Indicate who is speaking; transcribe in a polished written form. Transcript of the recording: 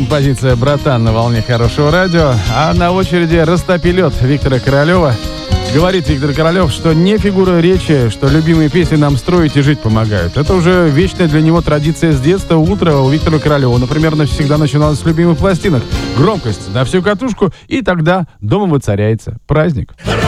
Speaker 1: композиция «Братан» на волне хорошего радио. А на очереди «Растопи лед» Виктора Королева. Говорит Виктор Королев, что не фигура речи, что любимые песни нам строить и жить помогают. Это уже вечная для него традиция с детства. Утро у Виктора Королева, например, всегда начиналось с любимых пластинок. Громкость на всю катушку, и тогда дома воцаряется праздник.